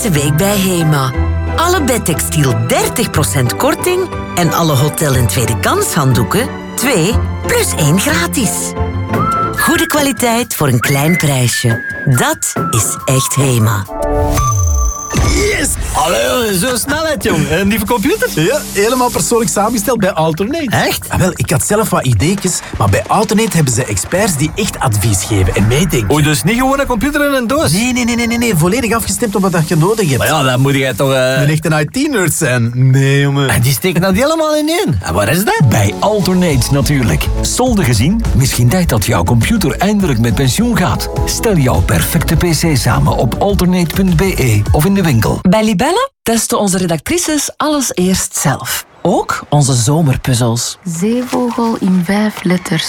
Deze week bij HEMA. Alle bedtextiel 30% korting en alle hotel- en tweede kans handdoeken 2 plus 1 gratis. Goede kwaliteit voor een klein prijsje. Dat is echt HEMA. Yes! Allee, zo snelheid, jong. En die computer? Ja, helemaal persoonlijk samengesteld bij Alternate. Echt? Ah, wel, ik had zelf wat ideetjes, maar bij Alternate hebben ze experts die echt advies geven en meedenken. Oei, dus niet gewoon een computer in een doos? Nee. Volledig afgestemd op wat je nodig hebt. Maar ja, dan moet jij toch... Een echte IT-nerd zijn. Nee, jongen. En die steken dat helemaal in één. En waar is dat? Bij Alternate natuurlijk. Solden gezien? Misschien tijd dat jouw computer eindelijk met pensioen gaat. Stel jouw perfecte pc samen op alternate.be of in de winkel. Bij Libelle testen onze redactrices alles eerst zelf. Ook onze zomerpuzzels. Zeevogel in 5 letters.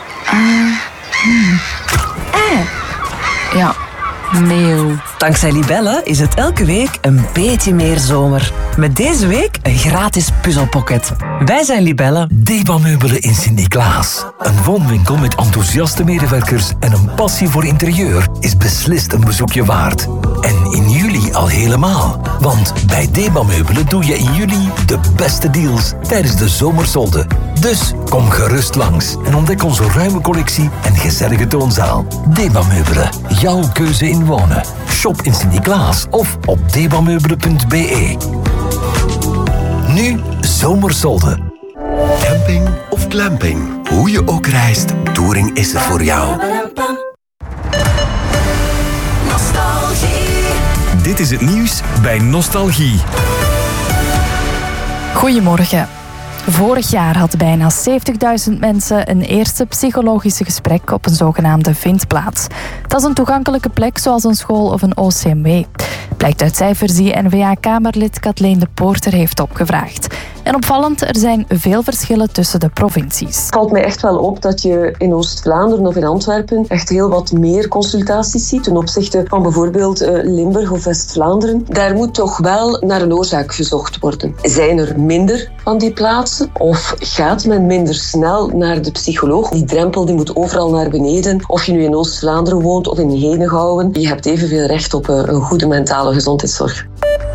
Ja, meeuw. Dankzij Libelle is het elke week een beetje meer zomer. Met deze week een gratis puzzelpocket. Wij zijn Libelle. Deba Meubelen in Sint-Niklaas. Een woonwinkel met enthousiaste medewerkers en een passie voor interieur is beslist een bezoekje waard. En in juli al helemaal. Want bij Deba Meubelen doe je in juli de beste deals tijdens de zomersolden. Dus kom gerust langs en ontdek onze ruime collectie en gezellige toonzaal. Deba Meubelen, jouw keuze in wonen. Shop in Sint-Niklaas of op debameubelen.be. Nu zomersolden. Camping of glamping, hoe je ook reist, Touring is er voor jou. Dit is het nieuws bij Nostalgie. Goedemorgen. Vorig jaar hadden bijna 70.000 mensen een eerste psychologische gesprek op een zogenaamde vindplaats. Dat is een toegankelijke plek zoals een school of een OCMW. Blijkt uit cijfers die N-VA-Kamerlid Kathleen de Poorter heeft opgevraagd. En opvallend, er zijn veel verschillen tussen de provincies. Het valt mij echt wel op dat je in Oost-Vlaanderen of in Antwerpen echt heel wat meer consultaties ziet ten opzichte van bijvoorbeeld Limburg of West-Vlaanderen. Daar moet toch wel naar een oorzaak gezocht worden. Zijn er minder van die plaatsen of gaat men minder snel naar de psycholoog? Die drempel die moet overal naar beneden. Of je nu in Oost-Vlaanderen woont of in Henegouwen, je hebt evenveel recht op een goede mentale gezondheidszorg.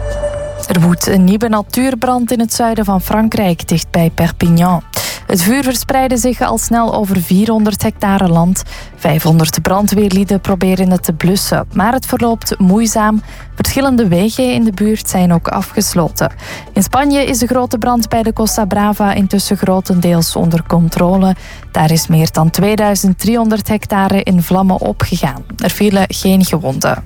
Er woedt een nieuwe natuurbrand in het zuiden van Frankrijk, dicht bij Perpignan. Het vuur verspreidde zich al snel over 400 hectare land. 500 brandweerlieden proberen het te blussen, maar het verloopt moeizaam. Verschillende wegen in de buurt zijn ook afgesloten. In Spanje is de grote brand bij de Costa Brava intussen grotendeels onder controle. Daar is meer dan 2300 hectare in vlammen opgegaan. Er vielen geen gewonden.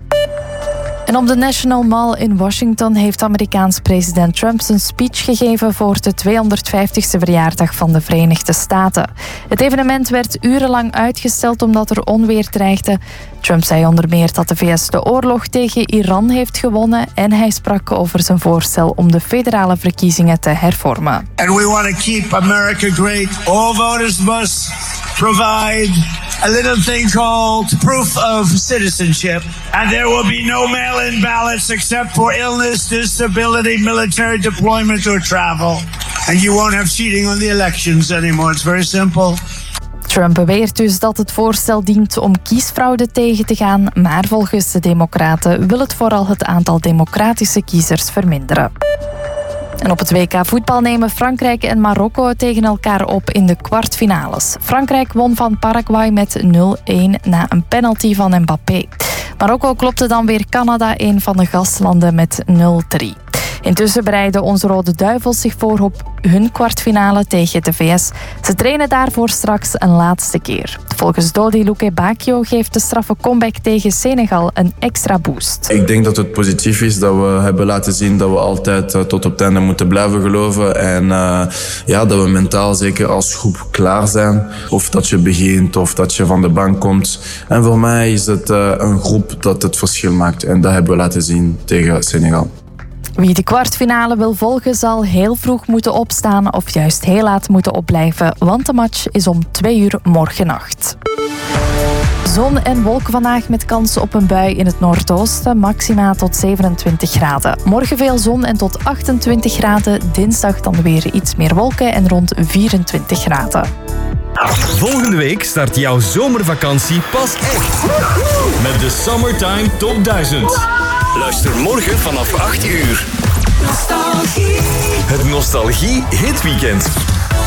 En op de National Mall in Washington heeft Amerikaans president Trump zijn speech gegeven voor de 250ste verjaardag van de Verenigde Staten. Het evenement werd urenlang uitgesteld omdat er onweer dreigde. Trump zei onder meer dat de VS de oorlog tegen Iran heeft gewonnen en hij sprak over zijn voorstel om de federale verkiezingen te hervormen. And we want to keep America great. All voters must provide a little thing called proof of citizenship. And there will be no mail-in ballots except for illness, disability, military deployment or travel. And you won't have cheating on the elections anymore. It's very simple. Trump beweert dus dat het voorstel dient om kiesfraude tegen te gaan, maar volgens de Democraten wil het vooral het aantal democratische kiezers verminderen. En op het WK voetbal nemen Frankrijk en Marokko tegen elkaar op in de kwartfinales. Frankrijk won van Paraguay met 0-1 na een penalty van Mbappé. Marokko klopte dan weer Canada, een van de gastlanden, met 0-3. Intussen bereiden onze Rode Duivels zich voor op hun kwartfinale tegen de VS. Ze trainen daarvoor straks een laatste keer. Volgens Dodi Lukebakio geeft de straffe comeback tegen Senegal een extra boost. Ik denk dat het positief is dat we hebben laten zien dat we altijd tot op het einde moeten blijven geloven. En dat we mentaal zeker als groep klaar zijn. Of dat je begint of dat je van de bank komt. En voor mij is het een groep dat het verschil maakt. En dat hebben we laten zien tegen Senegal. Wie de kwartfinale wil volgen zal heel vroeg moeten opstaan of juist heel laat moeten opblijven, want de match is om 2 uur morgennacht. Zon en wolken vandaag met kans op een bui in het noordoosten, maxima tot 27 graden. Morgen veel zon en tot 28 graden, dinsdag dan weer iets meer wolken en rond 24 graden. Volgende week start jouw zomervakantie pas echt. Met de Summertime Top 1000. Luister morgen vanaf 8 uur. Nostalgie. Het Nostalgie Hitweekend.